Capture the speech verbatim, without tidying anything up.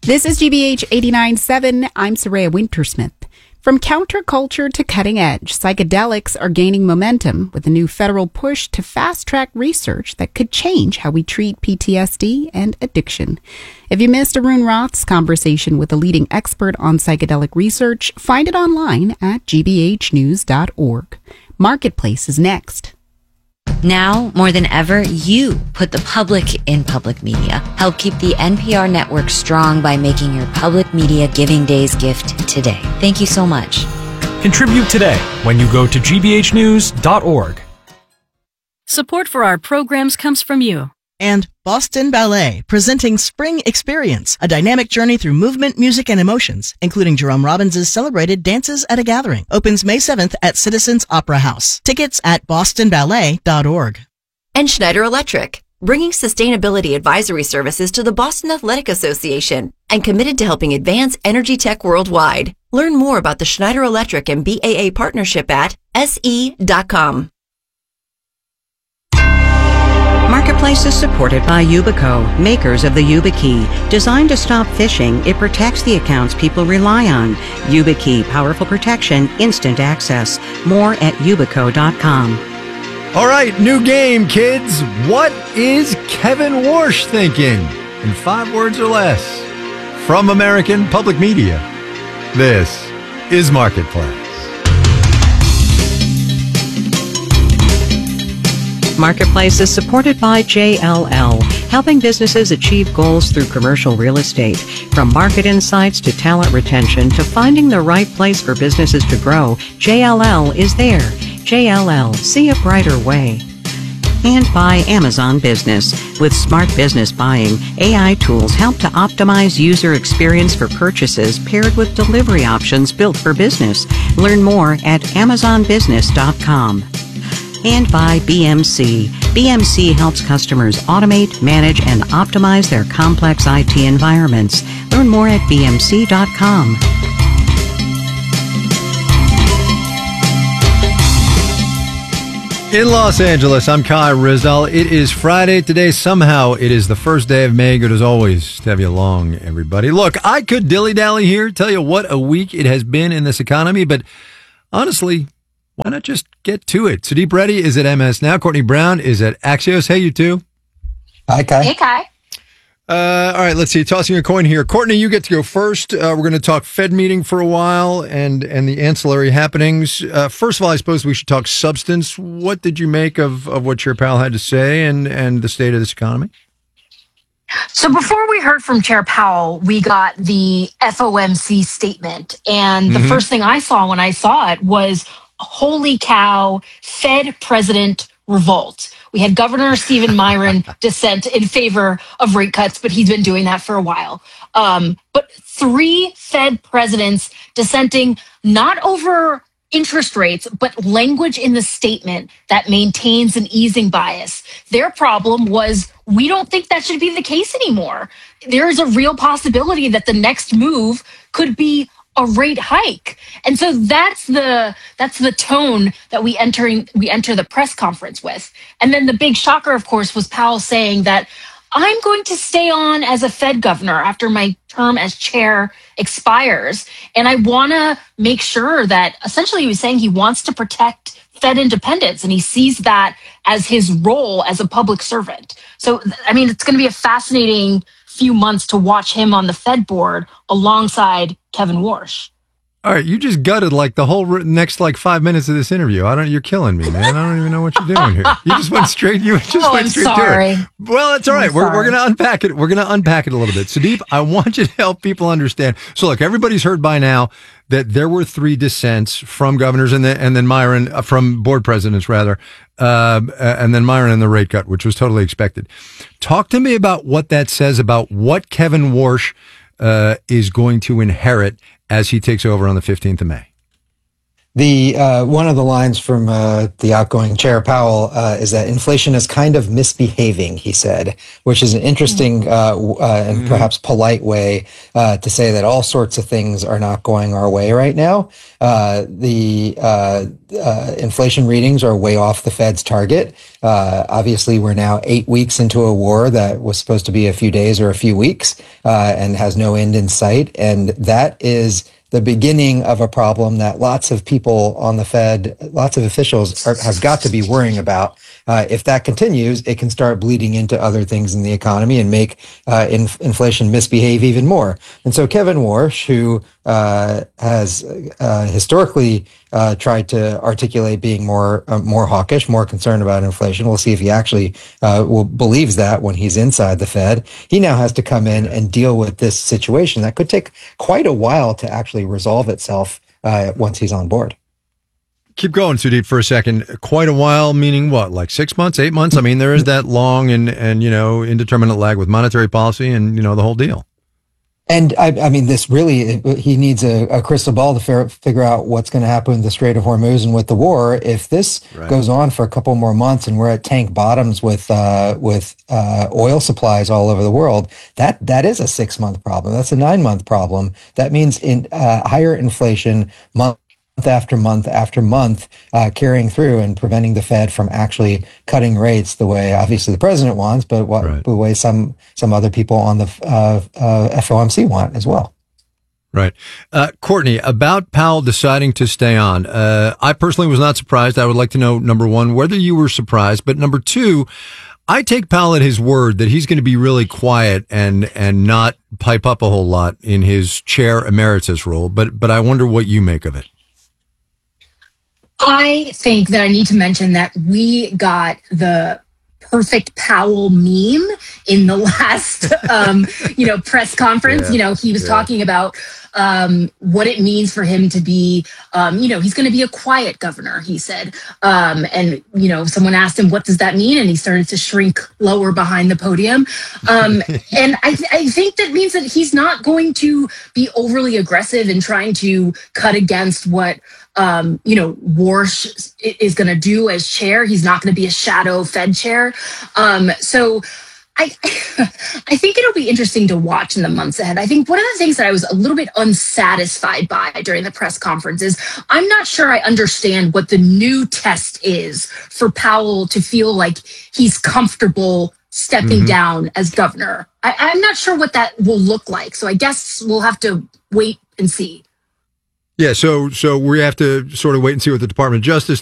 This is G B H eighty-nine point seven. I'm Soraya Wintersmith. From counterculture to cutting edge, psychedelics are gaining momentum with a new federal push to fast-track research that could change how we treat P T S D and addiction. If you missed Arun Roth's conversation with a leading expert on psychedelic research, find it online at g b h news dot org. Marketplace is next. Now, more than ever, you put the public in public media. Help keep the N P R network strong by making your Public Media Giving Days gift today. Thank you so much. Contribute today when you go to g b h news dot org. Support for our programs comes from you. And Boston Ballet, presenting Spring Experience, a dynamic journey through movement, music, and emotions, including Jerome Robbins' celebrated Dances at a Gathering. Opens May seventh at Citizens Opera House. Tickets at boston ballet dot org. And Schneider Electric, bringing sustainability advisory services to the Boston Athletic Association and committed to helping advance energy tech worldwide. Learn more about the Schneider Electric and B A A partnership at S E dot com. Marketplace is supported by Yubico, makers of the YubiKey. Designed to stop phishing, it protects the accounts people rely on. YubiKey, powerful protection, instant access. More at yubico dot com. All right, new game, kids. What is Kevin Warsh thinking? In five words or less. From American Public Media, this is Marketplace. Marketplace is supported by J L L, helping businesses achieve goals through commercial real estate. From market insights to talent retention to finding the right place for businesses to grow, J L L is there. J L L, see a brighter way. And by Amazon Business. With smart business buying, A I tools help to optimize user experience for purchases paired with delivery options built for business. Learn more at amazon business dot com. And by B M C. B M C helps customers automate, manage, and optimize their complex I T environments. Learn more at b m c dot com. In Los Angeles, I'm Kai Rizal. It is Friday today. Somehow it is the first day of May. Good as always to have you along, everybody. Look, I could dilly-dally here, tell you what a week it has been in this economy, but honestly, why not just get to it? Sudeep Reddy is at M S Now. Courtney Brown is at Axios. Hey, you two. Hi, Kai. Hey, Kai. Uh, all right, let's see. Tossing a coin here. Courtney, you get to go first. Uh, we're going to talk Fed meeting for a while and, and the ancillary happenings. Uh, first of all, I suppose we should talk substance. What did you make of, of what Chair Powell had to say and, and the state of this economy? So before we heard from Chair Powell, we got the F O M C statement. And the mm-hmm. first thing I saw when I saw it was, holy cow, Fed president revolt. We had Governor Stephen Miron dissent in favor of rate cuts, but he's been doing that for a while. Um, but three Fed presidents dissenting not over interest rates, but language in the statement that maintains an easing bias. Their problem was, we don't think that should be the case anymore. There is a real possibility that the next move could be a rate hike. And so that's the that's the tone that we entering we enter the press conference with. And then the big shocker, of course, was Powell saying that I'm going to stay on as a Fed governor after my term as chair expires. And I want to make sure that essentially he was saying he wants to protect Fed independence, and he sees that as his role as a public servant. So, I mean, it's going to be a fascinating few months to watch him on the Fed board alongside Kevin Warsh. All right, you just gutted like the whole next like five minutes of this interview. I don't. You're killing me, man. I don't even know what you're doing here. You just went straight. You just oh, went I'm straight sorry. to it. Well, it's all right. I'm We're sorry. we're gonna unpack it. We're gonna unpack it a little bit. Sudeep, I want you to help people understand. So, look, everybody's heard by now that there were three dissents from governors and then and then Myron uh, from board presidents rather, uh, and then Myron in the rate cut, which was totally expected. Talk to me about what that says about what Kevin Warsh uh, is going to inherit as he takes over on the fifteenth of May. The uh, one of the lines from uh, the outgoing Chair Powell uh, is that inflation is kind of misbehaving, he said, which is an interesting uh, uh, and mm-hmm. perhaps polite way uh, to say that all sorts of things are not going our way right now. Uh, the uh, uh, inflation readings are way off the Fed's target. Uh, obviously, we're now eight weeks into a war that was supposed to be a few days or a few weeks uh, and has no end in sight. And that is the beginning of a problem that lots of people on the Fed, lots of officials are, have got to be worrying about. Uh, if that continues, it can start bleeding into other things in the economy and make uh, in, inflation misbehave even more. And so Kevin Warsh, who uh, has uh, historically uh, tried to articulate being more uh, more hawkish, more concerned about inflation, we'll see if he actually uh, will believes that when he's inside the Fed. He now has to come in and deal with this situation that could take quite a while to actually resolve itself uh, once he's on board. Keep going, Sudeep, for a second. Quite a while, meaning what, like six months, eight months? I mean, there is that long and, and you know, indeterminate lag with monetary policy and, you know, the whole deal. And I, I mean, this really, he needs a, a crystal ball to fair, figure out what's going to happen with the Strait of Hormuz and with the war. If this right. goes on for a couple more months and we're at tank bottoms with uh, with uh, oil supplies all over the world, that that is a six month problem. That's a nine month problem. That means in uh, higher inflation month after month after month, uh, carrying through and preventing the Fed from actually cutting rates the way obviously the president wants, but what, right. the way some some other people on the uh, uh, F O M C want as well. Right. Uh, Courtney, about Powell deciding to stay on, uh, I personally was not surprised. I would like to know, number one, whether you were surprised, but number two, I take Powell at his word that he's going to be really quiet and and not pipe up a whole lot in his chair emeritus role, but but I wonder what you make of it. I think that I need to mention that we got the perfect Powell meme in the last, um, you know, press conference. Yeah, you know, he was yeah. talking about um, what it means for him to be, um, you know, he's going to be a quiet governor, he said. Um, and, you know, someone asked him, what does that mean? And he started to shrink lower behind the podium. Um, and I, th- I think that means that he's not going to be overly aggressive in trying to cut against what Um, you know, Warsh is going to do as chair. He's not going to be a shadow Fed chair. Um, so I, I think it'll be interesting to watch in the months ahead. I think one of the things that I was a little bit unsatisfied by during the press conference is I'm not sure I understand what the new test is for Powell to feel like he's comfortable stepping mm-hmm. down as governor. I, I'm not sure what that will look like. So I guess we'll have to wait and see. Yeah, so so we have to sort of wait and see what the Department of Justice